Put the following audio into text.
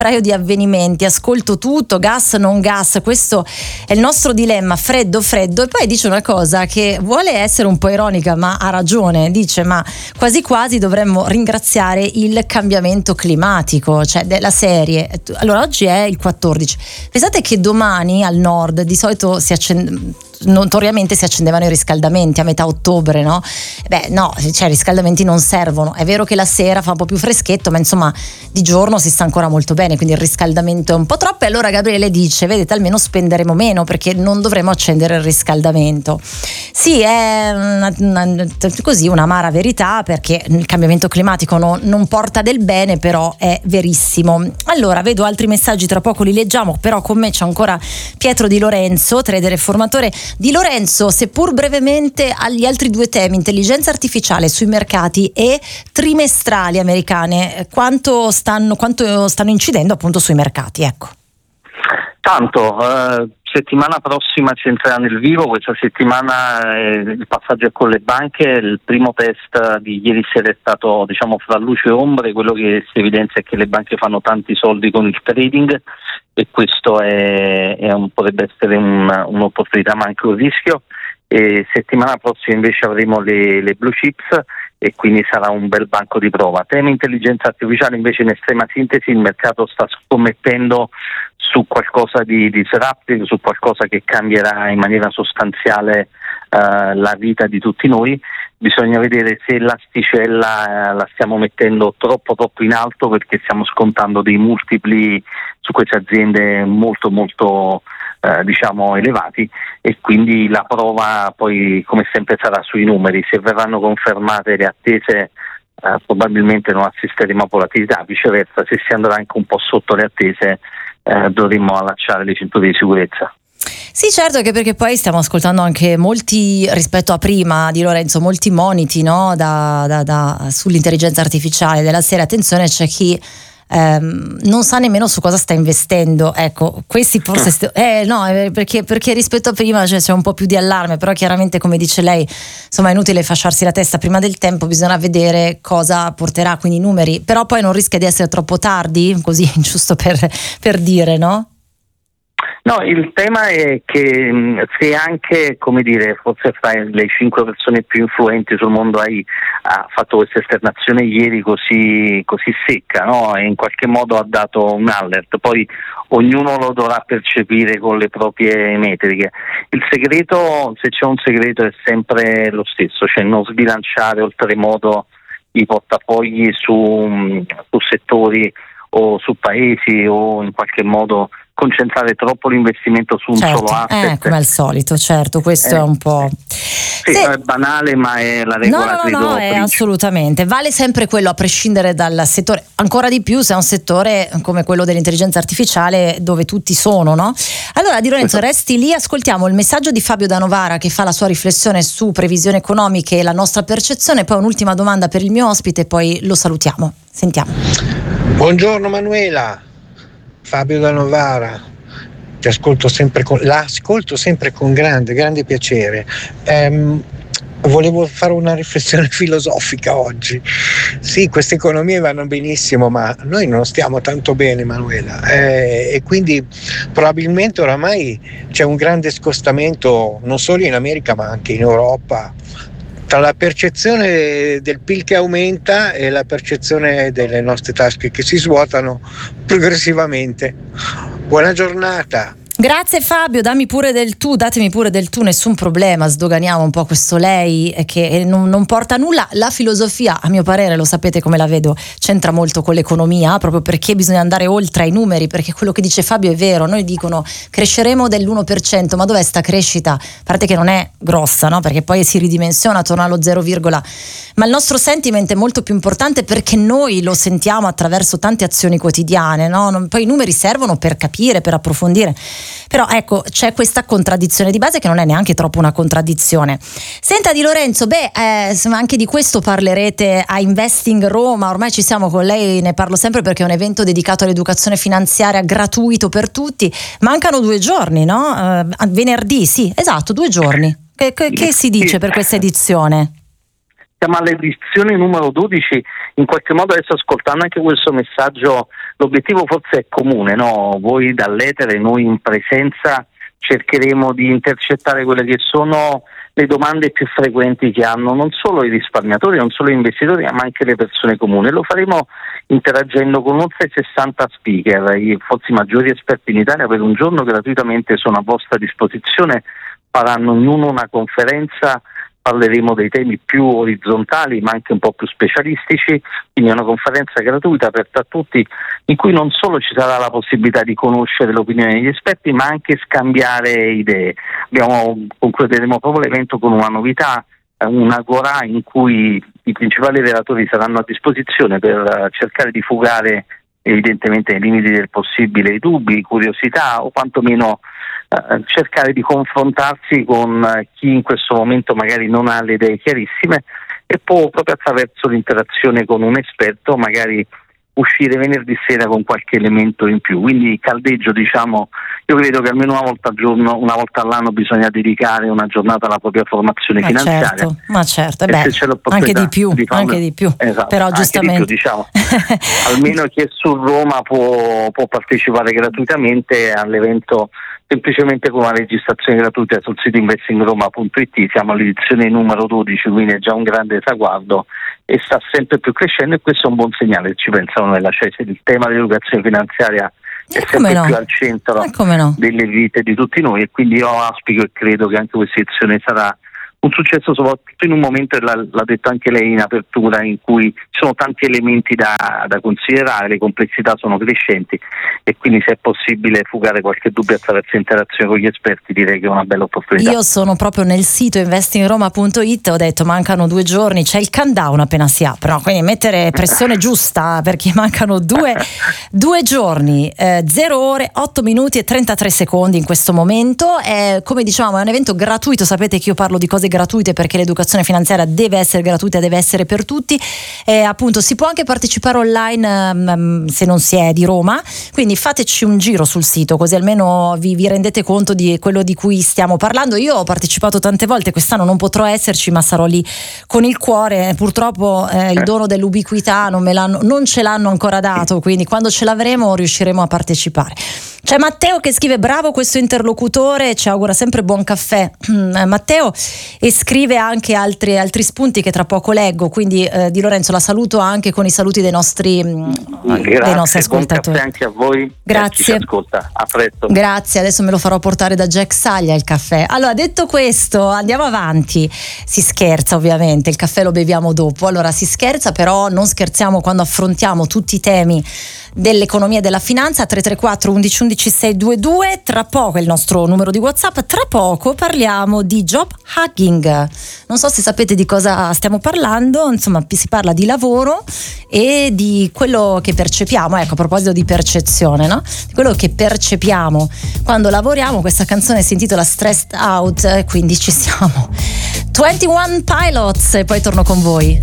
di avvenimenti, ascolto tutto, gas non gas, questo è il nostro dilemma, freddo, e poi dice una cosa che vuole essere un po' ironica ma ha ragione, dice ma quasi quasi dovremmo ringraziare il cambiamento climatico, cioè della serie, allora oggi è il 14, pensate che domani al nord di solito notoriamente si accendevano i riscaldamenti a metà ottobre, no? Beh no, cioè i riscaldamenti non servono, è vero che la sera fa un po' più freschetto, ma insomma di giorno si sta ancora molto bene, quindi il riscaldamento è un po' troppo, e allora Gabriele dice vedete almeno spenderemo meno perché non dovremo accendere il riscaldamento. Sì, è così un'amara verità, perché il cambiamento climatico non porta del bene, però è verissimo. Allora vedo altri messaggi, tra poco li leggiamo, però con me c'è ancora Pietro Di Lorenzo, trader e formatore. Di Lorenzo, seppur brevemente agli altri due temi, intelligenza artificiale sui mercati e trimestrali americane, quanto stanno incidendo appunto sui mercati, ecco. Tanto, settimana prossima ci entrerà nel vivo, questa settimana il passaggio è con le banche, il primo test di ieri sera è stato fra luce e ombre, quello che si evidenzia è che le banche fanno tanti soldi con il trading e questo potrebbe essere un'opportunità ma anche un rischio. E settimana prossima invece avremo le blue chips e quindi sarà un bel banco di prova. Tema intelligenza artificiale invece, in estrema sintesi, il mercato sta scommettendo su qualcosa di disruptive, su qualcosa che cambierà in maniera sostanziale la vita di tutti noi. Bisogna vedere se l'asticella la stiamo mettendo troppo in alto, perché stiamo scontando dei multipli su queste aziende molto elevati, e quindi la prova poi come sempre sarà sui numeri. Se verranno confermate le attese probabilmente non assisteremo a volatilità, viceversa se si andrà anche un po' sotto le attese dovremmo allacciare le cinture di sicurezza. Sì, certo, anche perché poi stiamo ascoltando anche molti, rispetto a prima Di Lorenzo, molti moniti, no? Sull'intelligenza artificiale della serie. Attenzione, c'è chi non sa nemmeno su cosa sta investendo, ecco, questi forse perché rispetto a prima c'è un po' più di allarme, però chiaramente come dice lei, insomma è inutile fasciarsi la testa prima del tempo, bisogna vedere cosa porterà, quindi i numeri, però poi non rischia di essere troppo tardi, così giusto per dire, no? No, il tema è che se anche, forse fra le 5 persone più influenti sul mondo AI ha fatto questa esternazione ieri così secca, no? E in qualche modo ha dato un alert, poi ognuno lo dovrà percepire con le proprie metriche. Il segreto, se c'è un segreto, è sempre lo stesso, cioè non sbilanciare oltremodo i portafogli su settori o su paesi, o in qualche modo concentrare troppo l'investimento su un solo asset. Come al solito, certo, questo è un po'... Sì, è banale, ma è la regola. No, è assolutamente. Vale sempre quello, a prescindere dal settore, ancora di più se è un settore come quello dell'intelligenza artificiale dove tutti sono, no? Allora Di Lorenzo, resti lì, ascoltiamo il messaggio di Fabio da Novara che fa la sua riflessione su previsioni economiche e la nostra percezione, poi un'ultima domanda per il mio ospite e poi lo salutiamo. Sentiamo. Buongiorno Manuela, Fabio da Novara, l'ascolto sempre con grande piacere. Volevo fare una riflessione filosofica oggi. Sì, queste economie vanno benissimo, ma noi non stiamo tanto bene, Manuela, e quindi probabilmente oramai c'è un grande scostamento non solo in America ma anche in Europa, tra la percezione del PIL che aumenta e la percezione delle nostre tasche che si svuotano progressivamente. Buona giornata. Grazie Fabio, datemi pure del tu, nessun problema, sdoganiamo un po' questo lei che non porta a nulla. La filosofia, a mio parere, lo sapete come la vedo, c'entra molto con l'economia, proprio perché bisogna andare oltre ai numeri, perché quello che dice Fabio è vero, noi dicono cresceremo dell'1%, ma dov'è sta crescita? A parte che non è grossa, no? Perché poi si ridimensiona, torna allo 0, ma il nostro sentiment è molto più importante perché noi lo sentiamo attraverso tante azioni quotidiane, no? Poi i numeri servono per capire, per approfondire. Però ecco, c'è questa contraddizione di base che non è neanche troppo una contraddizione. Senta Di Lorenzo, anche di questo parlerete a Investing Roma, ormai ci siamo con lei, ne parlo sempre perché è un evento dedicato all'educazione finanziaria gratuito per tutti. Mancano 2 giorni, no? Venerdì, sì, esatto, 2 giorni. Che si dice per questa edizione? Siamo all'edizione numero 12, in qualche modo adesso ascoltando anche questo messaggio l'obiettivo forse è comune, no? Voi dall'etere, noi in presenza cercheremo di intercettare quelle che sono le domande più frequenti che hanno non solo i risparmiatori, non solo gli investitori, ma anche le persone comuni. Lo faremo interagendo con oltre 60 speaker, forse i maggiori esperti in Italia, per un giorno gratuitamente sono a vostra disposizione, faranno ognuno una conferenza. Parleremo dei temi più orizzontali ma anche un po' più specialistici, quindi è una conferenza gratuita aperta a tutti in cui non solo ci sarà la possibilità di conoscere l'opinione degli esperti ma anche scambiare idee. Concluderemo proprio l'evento con una novità, un'agorà in cui i principali relatori saranno a disposizione per cercare di fugare evidentemente nei limiti del possibile i dubbi, curiosità o quantomeno cercare di confrontarsi con chi in questo momento magari non ha le idee chiarissime e può proprio attraverso l'interazione con un esperto magari uscire venerdì sera con qualche elemento in più. Quindi caldeggio, io credo che almeno una volta al giorno, una volta all'anno bisogna dedicare una giornata alla propria formazione finanziaria. Ma certo, anche di più, esatto, però giustamente di più, almeno chi è su Roma può partecipare gratuitamente all'evento semplicemente con una registrazione gratuita sul sito investingroma.it. Siamo all'edizione numero 12, quindi è già un grande traguardo e sta sempre più crescendo, e questo è un buon segnale, ci pensano nella CESE. Il tema dell'educazione finanziaria è sempre più al centro delle vite di tutti noi, e quindi io auspico e credo che anche questa edizione sarà un successo, soprattutto in un momento, e l'ha detto anche lei in apertura, in cui ci sono tanti elementi da considerare, le complessità sono crescenti, e quindi se è possibile fugare qualche dubbio attraverso interazione con gli esperti, direi che è una bella opportunità. Io sono proprio nel sito investingroma.it, ho detto mancano 2 giorni, c'è il countdown appena si apre, no? Quindi mettere pressione giusta, perché mancano 2 giorni, 0 ore, 8 minuti e 33 secondi in questo momento. Come dicevamo, è un evento gratuito, sapete che io parlo di cose gratuite perché l'educazione finanziaria deve essere gratuita, deve essere per tutti, appunto si può anche partecipare online se non si è di Roma, quindi fateci un giro sul sito così almeno vi rendete conto di quello di cui stiamo parlando. Io ho partecipato tante volte, quest'anno non potrò esserci, ma sarò lì con il cuore. Purtroppo il dono dell'ubiquità non ce l'hanno ancora dato, quindi quando ce l'avremo riusciremo a partecipare. C'è Matteo che scrive: bravo questo interlocutore, ci augura sempre buon caffè. Matteo, e scrive anche altri spunti che tra poco leggo, quindi Di Lorenzo la saluto anche con i saluti dei nostri ascoltatori. Grazie anche a voi. Grazie. Ci ascolta. A presto. Grazie, adesso me lo farò portare da Jack Saglia il caffè. Allora, detto questo, andiamo avanti. Si scherza ovviamente, il caffè lo beviamo dopo. Allora si scherza, però non scherziamo quando affrontiamo tutti i temi dell'economia e della finanza. 334 11 11 622. Tra poco è il nostro numero di WhatsApp. Tra poco parliamo di job hacking. Non so se sapete di cosa stiamo parlando, insomma si parla di lavoro e di quello che percepiamo. Ecco, a proposito di percezione, no? Di quello che percepiamo quando lavoriamo. Questa canzone si intitola Stressed Out, quindi ci siamo. 21 Pilots e poi torno con voi.